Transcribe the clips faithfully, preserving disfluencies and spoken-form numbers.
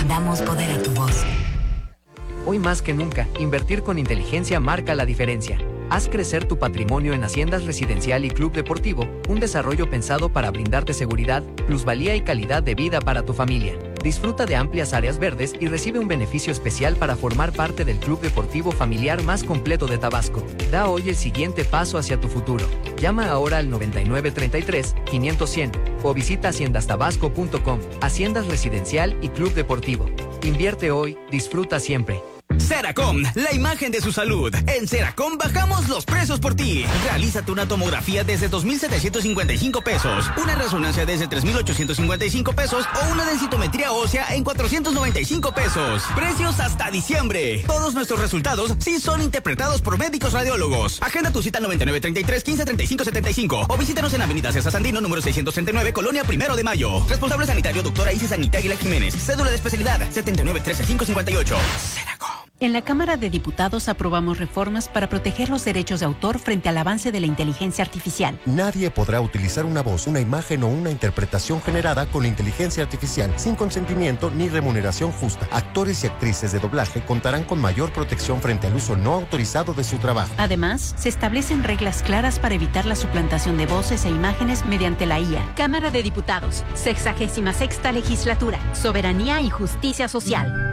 Damos poder a tu voz. Hoy más que nunca, invertir con inteligencia marca la diferencia. Haz crecer tu patrimonio en Haciendas Residencial y Club Deportivo, un desarrollo pensado para brindarte seguridad, plusvalía y calidad de vida para tu familia. Disfruta de amplias áreas verdes y recibe un beneficio especial para formar parte del club deportivo familiar más completo de Tabasco. Da hoy el siguiente paso hacia tu futuro. Llama ahora al noventa y nueve treinta y tres, quinientos, cien o visita haciendas tabasco punto com. Haciendas Residencial y Club Deportivo. Invierte hoy, disfruta siempre. Seracom, la imagen de su salud. En Seracom bajamos los precios por ti. Realízate una tomografía desde dos mil setecientos cincuenta y cinco pesos, una resonancia desde tres mil ochocientos cincuenta y cinco pesos o una densitometría ósea en cuatrocientos noventa y cinco pesos. Precios hasta diciembre. Todos nuestros resultados sí son interpretados por médicos radiólogos. Agenda tu cita al noventa y nueve treinta y tres, quince treinta y cinco setenta y cinco o visítanos en Avenida César Sandino, número seiscientos treinta y nueve, Colonia Primero de Mayo. Responsable sanitario, doctora Isis Anita Aguilar Jiménez. Cédula de especialidad, setenta y nueve trece cinco cincuenta y ocho. Seracom. En la Cámara de Diputados aprobamos reformas para proteger los derechos de autor frente al avance de la inteligencia artificial. Nadie podrá utilizar una voz, una imagen o una interpretación generada con inteligencia artificial sin consentimiento ni remuneración justa. Actores y actrices de doblaje contarán con mayor protección frente al uso no autorizado de su trabajo. Además, se establecen reglas claras para evitar la suplantación de voces e imágenes mediante la I A. Cámara de Diputados, sexagésima sexta legislatura, soberanía y justicia social.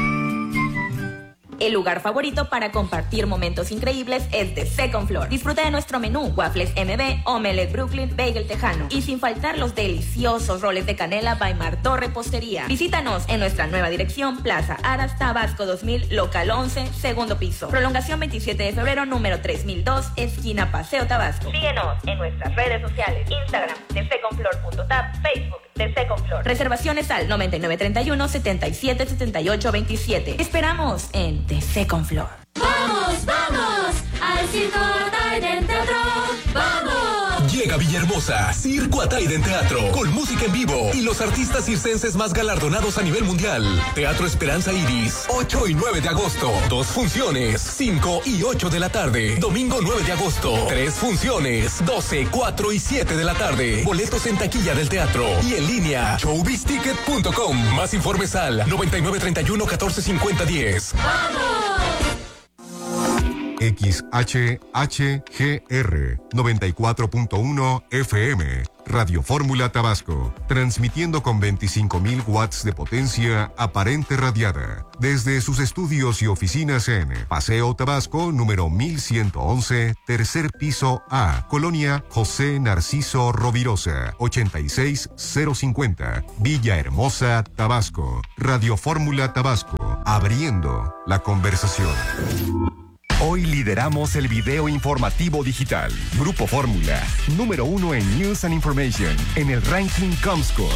El lugar favorito para compartir momentos increíbles es de Second Floor. Disfruta de nuestro menú, waffles M B, omelette Brooklyn, bagel tejano y sin faltar los deliciosos roles de canela by Martó Repostería. Visítanos en nuestra nueva dirección, Plaza Aras, Tabasco dos mil, local once, segundo piso. Prolongación veintisiete de febrero, número tres mil dos, esquina Paseo Tabasco. Síguenos en nuestras redes sociales, Instagram, de second floor punto tap, Facebook, de Second Floor. Reservaciones al noventa y nueve treinta y uno, setenta y siete setenta y ocho veintisiete. Esperamos en The Second Floor. ¡Vamos, vamos! ¡Al Circo Ataide Teatro! ¡Vamos! Llega Villahermosa, Circo Ataide Teatro, con música en vivo y los artistas circenses más galardonados a nivel mundial. Teatro Esperanza Iris, ocho y nueve de agosto. Dos funciones, cinco y ocho de la tarde. Domingo nueve de agosto. Tres funciones, doce, cuatro y siete de la tarde. Boletos en taquilla del teatro y en línea, showbiz ticket punto com. Más informes al noventa y nueve treinta y uno, catorce cincuenta, diez. ¡Vamos! X H H G R noventa y cuatro punto uno F M, Radio Fórmula Tabasco, transmitiendo con veinticinco mil watts de potencia aparente radiada, desde sus estudios y oficinas en Paseo Tabasco, número mil ciento once, tercer piso A, Colonia José Narciso Rovirosa, ochenta y seis cero cincuenta, Villahermosa, Tabasco. Radio Fórmula Tabasco, abriendo la conversación. Hoy lideramos el video informativo digital. Grupo Fórmula, número uno en News and Information, en el ranking Comscore.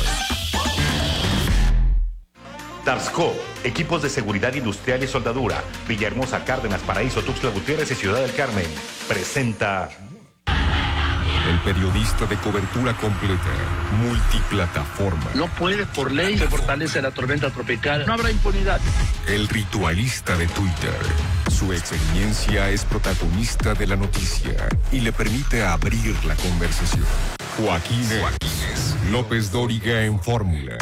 Darsco, equipos de seguridad industrial y soldadura, Villahermosa, Cárdenas, Paraíso, Tuxtla Gutiérrez y Ciudad del Carmen, presenta... El periodista de cobertura completa, multiplataforma. No puede por ley se fortalece la tormenta tropical. No habrá impunidad. El ritualista de Twitter. Su experiencia es protagonista de la noticia y le permite abrir la conversación. Joaquín, Joaquín López Dóriga en Fórmula.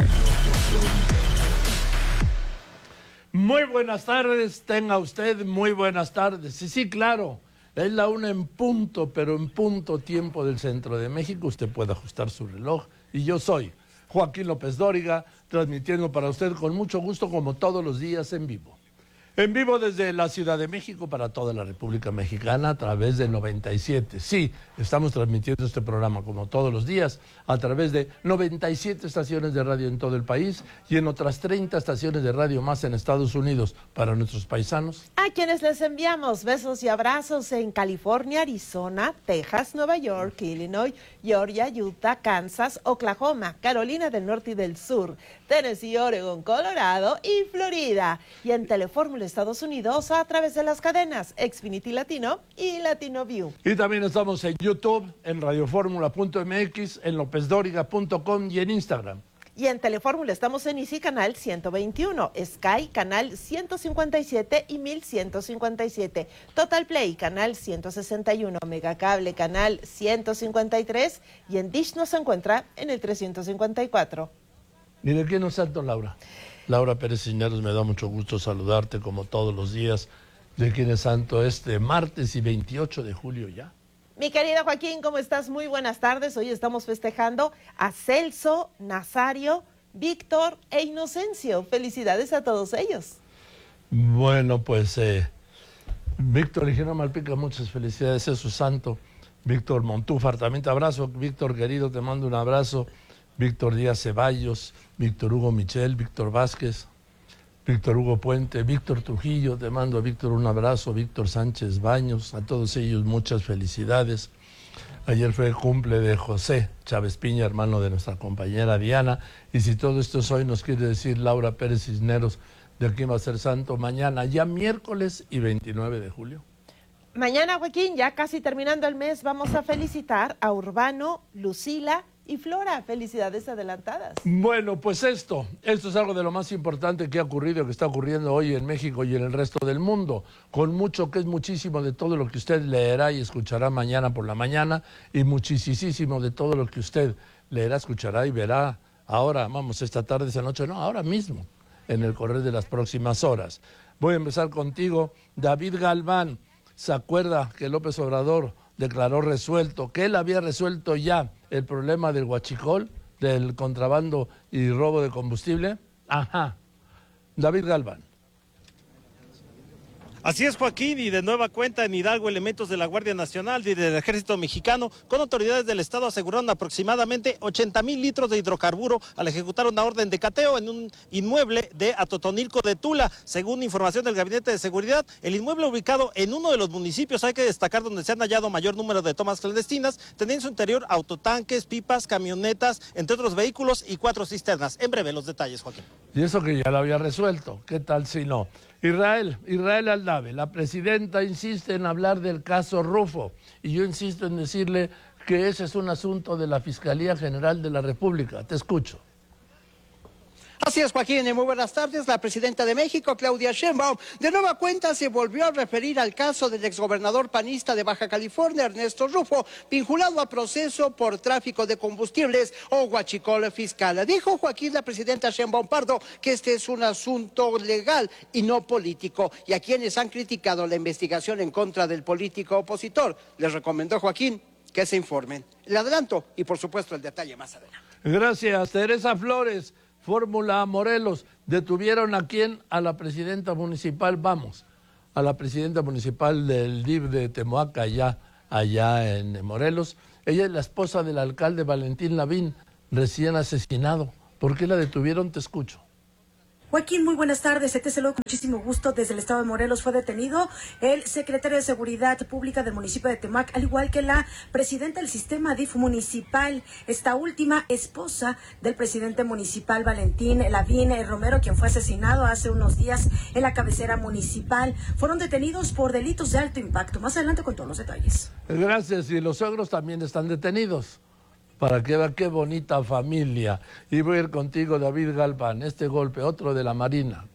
Muy buenas tardes, tenga usted muy buenas tardes. Sí, sí, claro. Es la una en punto, pero en punto tiempo del centro de México. Usted puede ajustar su reloj. Y yo soy Joaquín López Dóriga, transmitiendo para usted con mucho gusto, como todos los días, en vivo. En vivo desde la Ciudad de México para toda la República Mexicana a través de noventa y siete. Sí, estamos transmitiendo este programa como todos los días a través de noventa y siete estaciones de radio en todo el país y en otras treinta estaciones de radio más en Estados Unidos para nuestros paisanos. A quienes les enviamos besos y abrazos en California, Arizona, Texas, Nueva York, Illinois, Georgia, Utah, Kansas, Oklahoma, Carolina del Norte y del Sur, Tennessee, Oregon, Colorado y Florida. Y en Telefórmula Estados Unidos a través de las cadenas Xfinity Latino y Latino View. Y también estamos en YouTube, en radioformula punto m x, en lópez dóriga punto com y en Instagram. Y en Telefórmula estamos en Easy Canal ciento veintiuno, Sky Canal ciento cincuenta y siete y mil ciento cincuenta y siete, Total Play Canal ciento sesenta y uno, Megacable Canal ciento cincuenta y tres y en Dish nos encuentra en el trescientos cincuenta y cuatro. ¿Y de quién nos salto, Laura? Laura Pérez Cisneros, me da mucho gusto saludarte como todos los días de Quién es Santo este martes y veintiocho de julio ya. Mi querido Joaquín, ¿cómo estás? Muy buenas tardes. Hoy estamos festejando a Celso, Nazario, Víctor e Inocencio. Felicidades a todos ellos. Bueno, pues eh, Víctor Higino Malpica, muchas felicidades, es su santo. Víctor Montúfar, también te abrazo. Víctor querido, te mando un abrazo. Víctor Díaz Ceballos, Víctor Hugo Michel, Víctor Vázquez, Víctor Hugo Puente, Víctor Trujillo, te mando a Víctor un abrazo, Víctor Sánchez Baños, a todos ellos muchas felicidades. Ayer fue el cumple de José Chávez Piña, hermano de nuestra compañera Diana, y si todo esto es hoy, nos quiere decir Laura Pérez Cisneros, de quién va a ser santo mañana, ya miércoles y veintinueve de julio. Mañana, Joaquín, ya casi terminando el mes, vamos a felicitar a Urbano, Lucila y Flora. Felicidades adelantadas. Bueno, pues esto, esto es algo de lo más importante que ha ocurrido, que está ocurriendo hoy en México y en el resto del mundo, con mucho que es muchísimo de todo lo que usted leerá y escuchará mañana por la mañana, y muchísimo de todo lo que usted leerá, escuchará y verá ahora, vamos, esta tarde, esta noche, no, ahora mismo, en el correr de las próximas horas. Voy a empezar contigo, David Galván. ¿Se acuerda que López Obrador declaró resuelto, que él había resuelto ya el problema del huachicol, del contrabando y robo de combustible? Ajá. David Galván. Así es, Joaquín, y de nueva cuenta en Hidalgo elementos de la Guardia Nacional y del Ejército Mexicano con autoridades del Estado aseguraron aproximadamente ochenta mil litros de hidrocarburo al ejecutar una orden de cateo en un inmueble de Atotonilco de Tula. Según información del Gabinete de Seguridad, el inmueble ubicado en uno de los municipios, hay que destacar, donde se han hallado mayor número de tomas clandestinas, tenía en su interior autotanques, pipas, camionetas, entre otros vehículos y cuatro cisternas. En breve los detalles, Joaquín. Y eso que ya lo había resuelto, ¿qué tal si no? Israel, Israel Aldave, la presidenta insiste en hablar del caso Rufo y yo insisto en decirle que ese es un asunto de la Fiscalía General de la República. Te escucho. Así es, Joaquín, muy buenas tardes. La presidenta de México, Claudia Sheinbaum, de nueva cuenta se volvió a referir al caso del exgobernador panista de Baja California, Ernesto Rufo, vinculado a proceso por tráfico de combustibles o huachicol fiscal. Dijo Joaquín, la presidenta Sheinbaum Pardo, que este es un asunto legal y no político, y a quienes han criticado la investigación en contra del político opositor, les recomendó Joaquín que se informen. El adelanto y, por supuesto, el detalle más adelante. Gracias, Teresa Flores. Fórmula Morelos, detuvieron a quién, a la presidenta municipal, vamos, a la presidenta municipal del D I F de Temoaca, allá, allá en Morelos. Ella es la esposa del alcalde Valentín Lavín, recién asesinado. ¿Por qué la detuvieron? Te escucho. Joaquín, muy buenas tardes. Te saludo con muchísimo gusto. Desde el estado de Morelos fue detenido el secretario de Seguridad Pública del municipio de Temac, al igual que la presidenta del sistema D I F municipal, esta última esposa del presidente municipal Valentín Lavín Romero, quien fue asesinado hace unos días en la cabecera municipal. Fueron detenidos por delitos de alto impacto. Más adelante con todos los detalles. Gracias. Y los suegros también están detenidos. Para que vea qué bonita familia. Y voy a ir contigo, David Galván, este golpe, otro de la Marina.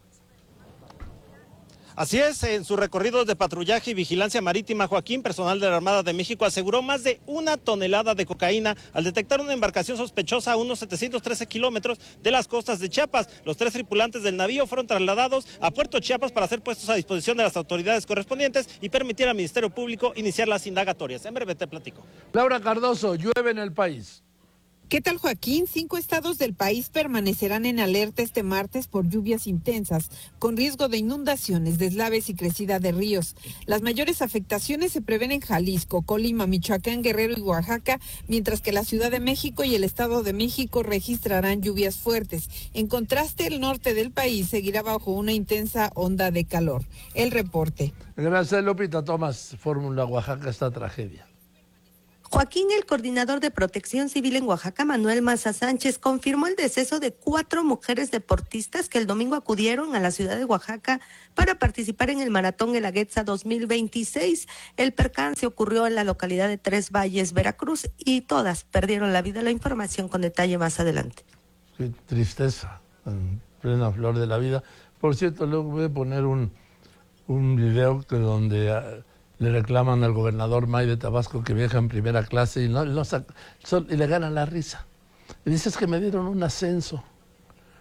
Así es, en sus recorridos de patrullaje y vigilancia marítima, Joaquín, personal de la Armada de México, aseguró más de una tonelada de cocaína al detectar una embarcación sospechosa a unos setecientos trece kilómetros de las costas de Chiapas. Los tres tripulantes del navío fueron trasladados a Puerto Chiapas para ser puestos a disposición de las autoridades correspondientes y permitir al Ministerio Público iniciar las indagatorias. En breve te platico. Laura Cardoso, llueve en el país. ¿Qué tal, Joaquín? Cinco estados del país permanecerán en alerta este martes por lluvias intensas, con riesgo de inundaciones, deslaves y crecida de ríos. Las mayores afectaciones se prevén en Jalisco, Colima, Michoacán, Guerrero y Oaxaca, mientras que la Ciudad de México y el Estado de México registrarán lluvias fuertes. En contraste, el norte del país seguirá bajo una intensa onda de calor. El reporte. Gracias, Lupita Tomás. Fórmula Oaxaca, esta tragedia. Joaquín, el coordinador de Protección Civil en Oaxaca, Manuel Maza Sánchez, confirmó el deceso de cuatro mujeres deportistas que el domingo acudieron a la ciudad de Oaxaca para participar en el Maratón Guelaguetza dos mil veintiséis. El percance ocurrió en la localidad de Tres Valles, Veracruz, y todas perdieron la vida. La información con detalle más adelante. Qué tristeza, en plena flor de la vida. Por cierto, luego voy a poner un, un video que donde... Uh, le reclaman al gobernador May de Tabasco que viaja en primera clase y, no, no, y le ganan la risa. Y dices que me dieron un ascenso.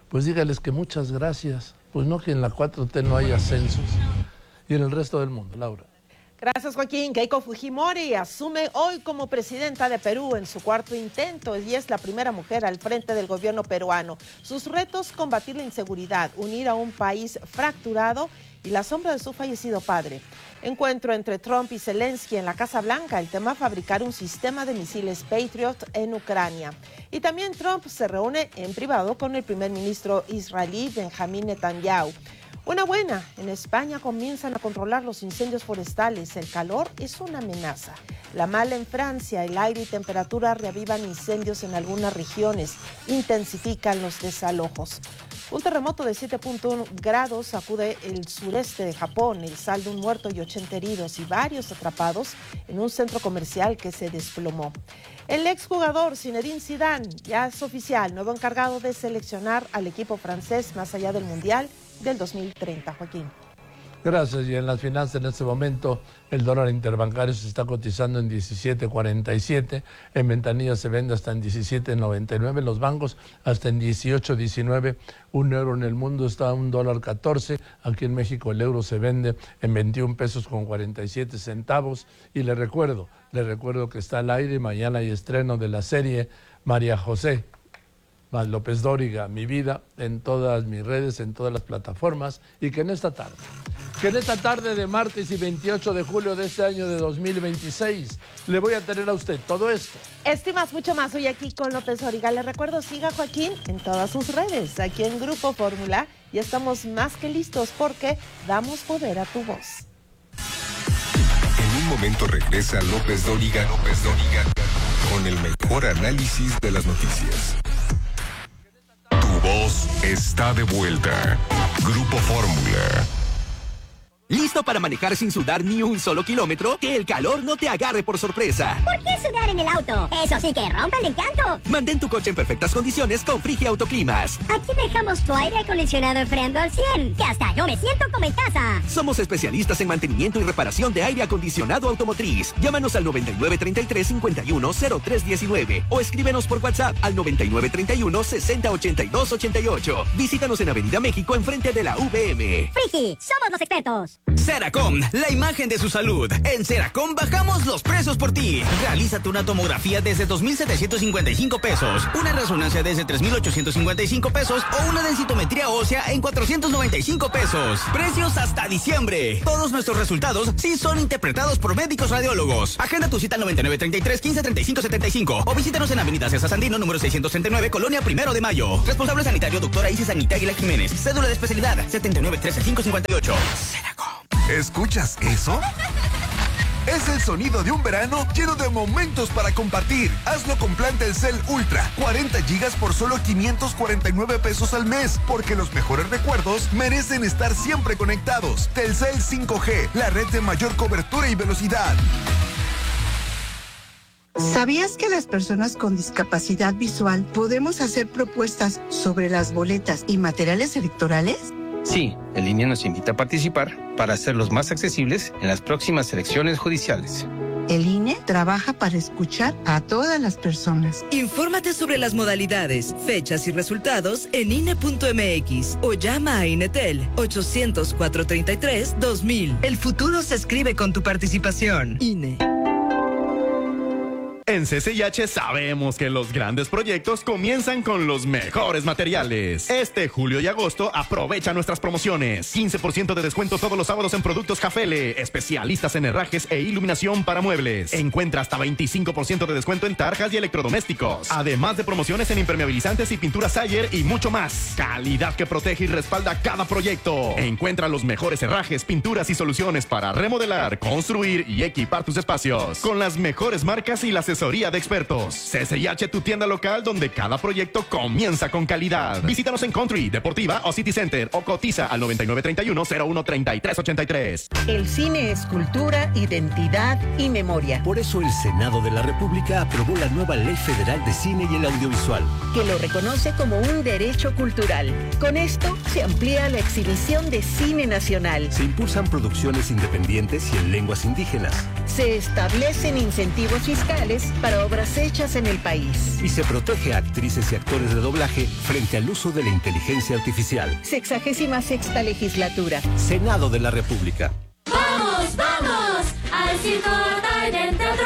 pues dígales que muchas gracias. Pues no, que en la cuatro T no hay ascensos. Y en el resto del mundo, Laura. Gracias, Joaquín. Keiko Fujimori asume hoy como presidenta de Perú en su cuarto intento y es la primera mujer al frente del gobierno peruano. Sus retos: combatir la inseguridad, unir a un país fracturado y la sombra de su fallecido padre. Encuentro entre Trump y Zelensky en la Casa Blanca. El tema: fabricar un sistema de misiles Patriot en Ucrania. Y también Trump se reúne en privado con el primer ministro israelí Benjamín Netanyahu. Una buena, en España comienzan a controlar los incendios forestales. El calor es una amenaza. La mala en Francia, el aire y temperatura reavivan incendios en algunas regiones, intensifican los desalojos. Un terremoto de siete punto uno grados sacude el sureste de Japón, el saldo: un muerto y ochenta heridos y varios atrapados en un centro comercial que se desplomó. El exjugador Zinedine Zidane ya es oficial, nuevo encargado de seleccionar al equipo francés más allá del Mundial del dos mil treinta, Joaquín. Gracias. Y en las finanzas, en este momento, el dólar interbancario se está cotizando en diecisiete cuarenta y siete, en ventanilla se vende hasta en diecisiete noventa y nueve, los bancos hasta en dieciocho diecinueve, un euro en el mundo está a un dólar catorce, aquí en México el euro se vende en veintiún pesos con cuarenta y siete centavos, y le recuerdo, le recuerdo que está al aire, mañana hay estreno de la serie María José más López Dóriga, Mi Vida, en todas mis redes, en todas las plataformas, y que en esta tarde, que en esta tarde de martes y veintiocho de julio de este año de dos mil veintiséis, le voy a tener a usted todo esto. Estimas mucho más hoy aquí con López Dóriga. Le recuerdo, siga Joaquín en todas sus redes, aquí en Grupo Fórmula, y estamos más que listos porque damos poder a tu voz. En un momento regresa López Dóriga, López Dóriga, con el mejor análisis de las noticias. Tu voz está de vuelta. Grupo Fórmula. ¿Listo para manejar sin sudar ni un solo kilómetro? Que el calor no te agarre por sorpresa. ¿Por qué sudar en el auto? Eso sí que rompe el encanto. Mantén tu coche en perfectas condiciones con Frigia Autoclimas. Aquí dejamos tu aire acondicionado enfriando al cien, que hasta yo me siento como en casa. Somos especialistas en mantenimiento y reparación de aire acondicionado automotriz. Llámanos al noventa y nueve treinta y tres cincuenta y uno cero tres diecinueve o escríbenos por WhatsApp al noventa y nueve treinta y uno sesenta ochenta y dos ochenta y ocho. Visítanos en Avenida México enfrente de la V M. Frigi, somos los expertos. Ceracom, la imagen de su salud. En Ceracom bajamos los precios por ti. Realízate una tomografía desde dos mil setecientos cincuenta y cinco pesos, una resonancia desde tres mil ochocientos cincuenta y cinco pesos o una densitometría ósea en cuatrocientos noventa y cinco pesos. Precios hasta diciembre. Todos nuestros resultados sí son interpretados por médicos radiólogos. Agenda tu cita al noventa y nueve treinta y tres quince treinta y cinco setenta y cinco o visítanos en Avenida César Sandino, número seiscientos treinta y nueve, Colonia Primero de Mayo. Responsable sanitario, doctora Isis Anita Aguilar Jiménez. Cédula de especialidad setenta y nueve trece cinco cincuenta y ocho. Ceracom. ¿Escuchas eso? Es el sonido de un verano lleno de momentos para compartir. Hazlo con plan Telcel Ultra, cuarenta gigas por solo quinientos cuarenta y nueve pesos al mes, porque los mejores recuerdos merecen estar siempre conectados. Telcel cinco G, la red de mayor cobertura y velocidad. ¿Sabías que las personas con discapacidad visual podemos hacer propuestas sobre las boletas y materiales electorales? Sí, el I N E nos invita a participar para hacerlos más accesibles en las próximas elecciones judiciales. El I N E trabaja para escuchar a todas las personas. Infórmate sobre las modalidades, fechas y resultados en I N E punto M X o llama a INETEL ochocientos, cuatrocientos treinta y tres, dos mil. El futuro se escribe con tu participación. I N E. En C C I H sabemos que los grandes proyectos comienzan con los mejores materiales. Este julio y agosto aprovecha nuestras promociones. quince por ciento de descuento todos los sábados en productos Jafele, especialistas en herrajes e iluminación para muebles. Encuentra hasta veinticinco por ciento de descuento en tarjas y electrodomésticos. Además de promociones en impermeabilizantes y pinturas Sayer y mucho más. Calidad que protege y respalda cada proyecto. Encuentra los mejores herrajes, pinturas y soluciones para remodelar, construir y equipar tus espacios. Con las mejores marcas y las asesoría de expertos. C C I H, tu tienda local donde cada proyecto comienza con calidad. Visítanos en Country, Deportiva o City Center o cotiza al noventa y nueve treinta y uno cero uno treinta y tres ochenta y tres. El cine es cultura, identidad y memoria. Por eso el Senado de la República aprobó la nueva Ley Federal de Cine y el Audiovisual, que lo reconoce como un derecho cultural. Con esto se amplía la exhibición de cine nacional. Se impulsan producciones independientes y en lenguas indígenas. Se establecen incentivos fiscales para obras hechas en el país. Y se protege a actrices y actores de doblaje frente al uso de la inteligencia artificial. Sexagésima sexta legislatura. Senado de la República. ¡Vamos, vamos! ¡Al Circo Ataide Teatro!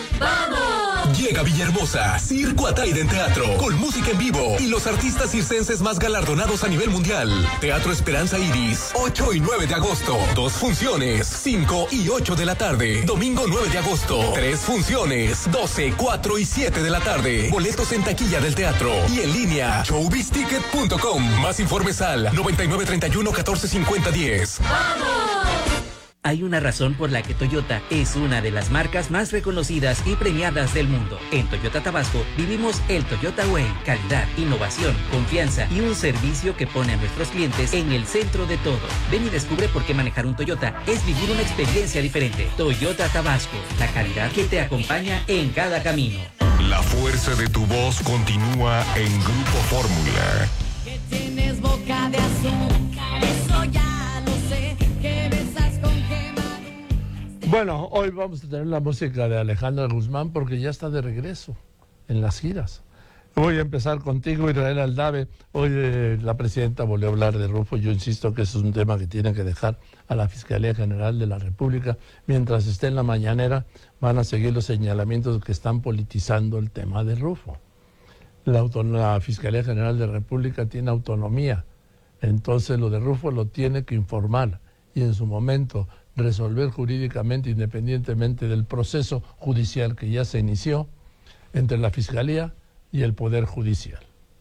¡Vamos! Llega Villahermosa, Circo Ataide Teatro, con música en vivo y los artistas circenses más galardonados a nivel mundial. Teatro Esperanza Iris, ocho y nueve de agosto. Dos funciones, cinco y ocho de la tarde. Domingo nueve de agosto. Tres funciones, doce, cuatro y siete de la tarde. Boletos en taquilla del teatro y en línea, showbiz ticket punto com. Más informes al noventa y nueve treinta y uno catorce cincuenta diez. ¡Vamos! Hay una razón por la que Toyota es una de las marcas más reconocidas y premiadas del mundo. En Toyota Tabasco vivimos el Toyota Way, calidad, innovación, confianza y un servicio que pone a nuestros clientes en el centro de todo. Ven y descubre por qué manejar un Toyota es vivir una experiencia diferente. Toyota Tabasco, la calidad que te acompaña en cada camino. La fuerza de tu voz continúa en Grupo Fórmula. Que tienes boca de azúcar, eso ya lo sé, que besas con quemadura. Bueno, hoy vamos a tener la música de Alejandra Guzmán porque ya está de regreso en las giras. Voy a empezar contigo, Israel Aldave. Hoy eh, la presidenta volvió a hablar de Rufo. Yo insisto que eso es un tema que tiene que dejar a la Fiscalía General de la República. Mientras esté en la mañanera, van a seguir los señalamientos que están politizando el tema de Rufo. La, auto, la Fiscalía General de la República tiene autonomía. Entonces lo de Rufo lo tiene que informar y en su momento resolver jurídicamente, independientemente del proceso judicial que ya se inició entre la Fiscalía y el Poder Judicial.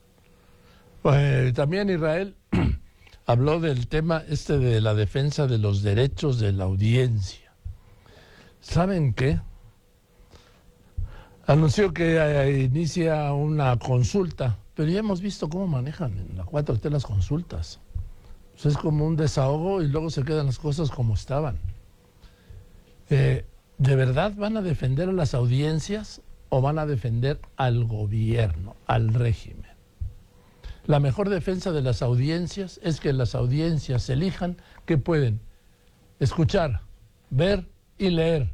Pues, también Israel habló del tema este de la defensa de los derechos de la audiencia. ¿Saben qué? Anunció que eh, inicia una consulta, pero ya hemos visto cómo manejan en la cuatro T las consultas. Pues es como un desahogo y luego se quedan las cosas como estaban. Eh, ¿De verdad van a defender a las audiencias o van a defender al gobierno, al régimen? La mejor defensa de las audiencias es que las audiencias elijan que pueden escuchar, ver y leer.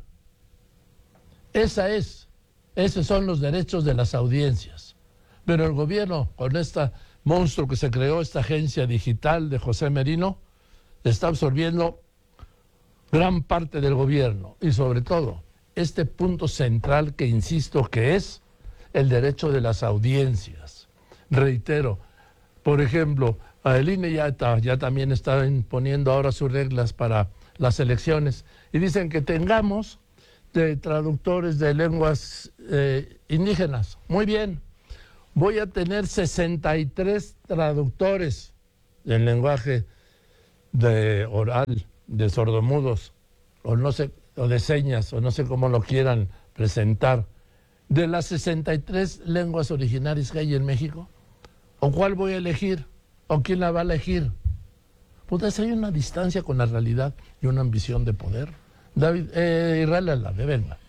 Esa es, esos son los derechos de las audiencias. Pero el gobierno, con este monstruo que se creó, esta agencia digital de José Merino, está absorbiendo gran parte del gobierno y sobre todo este punto central que insisto que es el derecho de las audiencias. Reitero, por ejemplo, el I N E ya, está, ya también está imponiendo ahora sus reglas para las elecciones y dicen que tengamos de traductores de lenguas eh, indígenas. Muy bien, voy a tener sesenta y tres traductores en lenguaje de oral, de sordomudos, o no sé, o de señas, o no sé cómo lo quieran presentar, de las sesenta y tres lenguas originarias que hay en México. ¿O cuál voy a elegir? ¿O quién la va a elegir? Pues hay una distancia con la realidad y una ambición de poder. David, eh, Israel, la venga.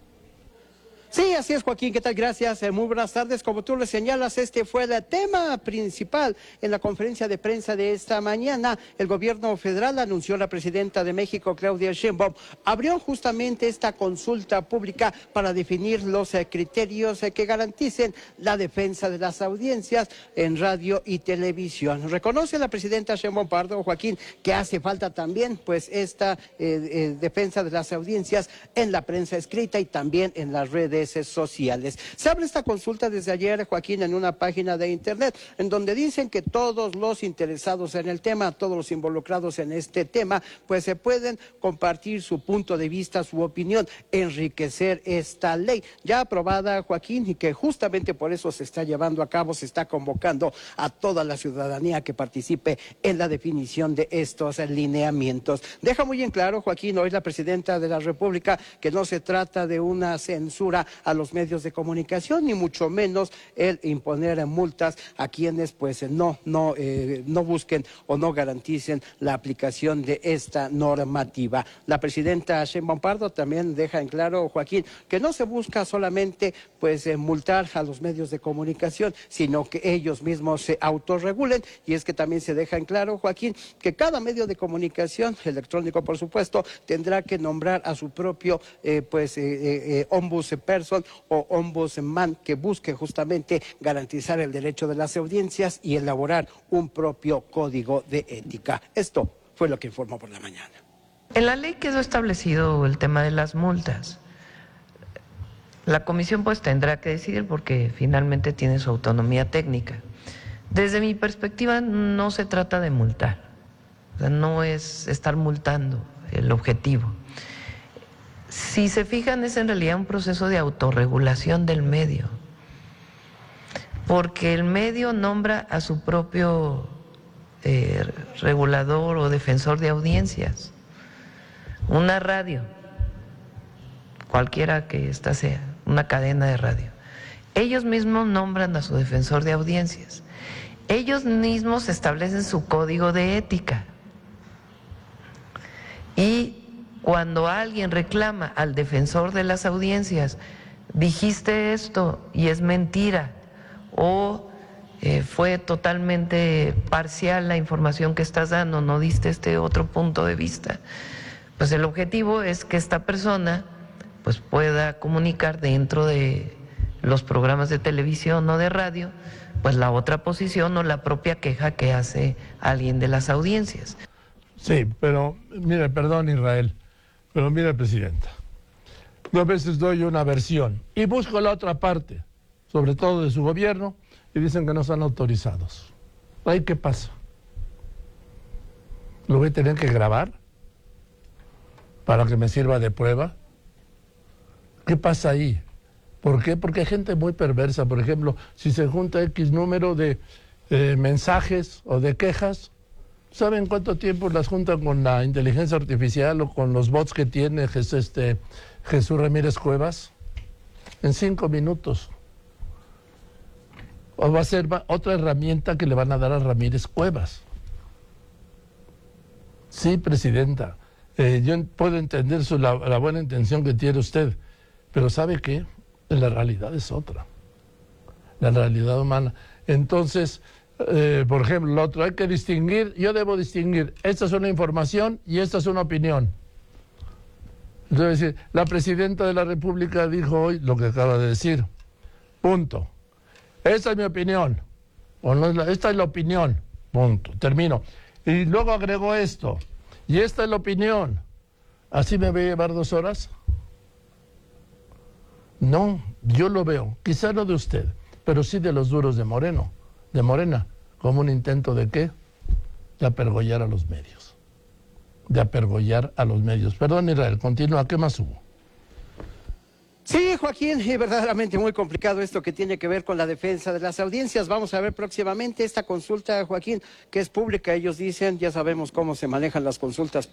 Sí, así es, Joaquín. ¿Qué tal? Gracias. Eh, muy buenas tardes. Como tú le señalas, este fue el tema principal en la conferencia de prensa de esta mañana. El gobierno federal anunció, la presidenta de México, Claudia Sheinbaum, abrió justamente esta consulta pública para definir los eh, criterios eh, que garanticen la defensa de las audiencias en radio y televisión. Reconoce la presidenta Sheinbaum Pardo, Joaquín, que hace falta también pues esta eh, eh, defensa de las audiencias en la prensa escrita y también en las redes sociales. Se abre esta consulta desde ayer, Joaquín, en una página de internet, en donde dicen que todos los interesados en el tema, todos los involucrados en este tema, pues se pueden compartir su punto de vista, su opinión, enriquecer esta ley ya aprobada, Joaquín, y que justamente por eso se está llevando a cabo, se está convocando a toda la ciudadanía que participe en la definición de estos lineamientos. Deja muy en claro, Joaquín, hoy la presidenta de la República, que no se trata de una censura a los medios de comunicación, ni mucho menos el imponer multas a quienes pues no, no, eh, no busquen o no garanticen la aplicación de esta normativa. La presidenta Sheinbaum Pardo también deja en claro, Joaquín, que no se busca solamente pues eh, multar a los medios de comunicación, sino que ellos mismos se autorregulen, y es que también se deja en claro, Joaquín, que cada medio de comunicación, electrónico por supuesto, tendrá que nombrar a su propio eh, pues eh, eh, ombudsperson o ombudsman que busque justamente garantizar el derecho de las audiencias y elaborar un propio código de ética. Esto fue lo que informó por la mañana. En la ley quedó establecido el tema de las multas. La comisión pues tendrá que decidir porque finalmente tiene su autonomía técnica. Desde mi perspectiva no se trata de multar, o sea, no es estar multando el objetivo. Si se fijan, es en realidad un proceso de autorregulación del medio, porque el medio nombra a su propio eh, regulador o defensor de audiencias. Una radio, cualquiera que ésta sea, una cadena de radio, ellos mismos nombran a su defensor de audiencias, ellos mismos establecen su código de ética. Y cuando alguien reclama al defensor de las audiencias, dijiste esto y es mentira, o eh, fue totalmente parcial la información que estás dando, no diste este otro punto de vista, pues el objetivo es que esta persona pues pueda comunicar dentro de los programas de televisión o de radio pues la otra posición o la propia queja que hace alguien de las audiencias. Sí, pero mire, perdón Israel, pero mire, Presidenta, yo a veces doy una versión y busco la otra parte, sobre todo de su gobierno, y dicen que no están autorizados. ¿Ahí qué pasa? ¿Lo voy a tener que grabar para que me sirva de prueba? ¿Qué pasa ahí? ¿Por qué? Porque hay gente muy perversa. Por ejemplo, si se junta X número de eh, mensajes o de quejas, ¿saben cuánto tiempo las juntan con la inteligencia artificial o con los bots que tiene Jesús, este, Jesús Ramírez Cuevas? En cinco minutos. O va a ser otra herramienta que le van a dar a Ramírez Cuevas. Sí, Presidenta, eh, yo puedo entender su, la, la buena intención que tiene usted, pero ¿sabe qué? La realidad es otra. La realidad humana. Entonces, eh, por ejemplo, lo otro, hay que distinguir, yo debo distinguir, esta es una información y esta es una opinión. Entonces, decir, la Presidenta de la República dijo hoy lo que acaba de decir. Punto. Esta es mi opinión. O no es la, esta es la opinión. Punto. Termino. Y luego agregó esto. Y esta es la opinión. ¿Así me voy a llevar dos horas? No, yo lo veo, quizá no de usted, pero sí de los duros de Moreno, de Morena, como un intento de ¿qué? De apergollar a los medios. De apergollar a los medios. Perdón, Israel, continúa, ¿qué más hubo? Sí, Joaquín, y verdaderamente muy complicado esto que tiene que ver con la defensa de las audiencias. Vamos a ver próximamente esta consulta, Joaquín, que es pública. Ellos dicen, ya sabemos cómo se manejan las consultas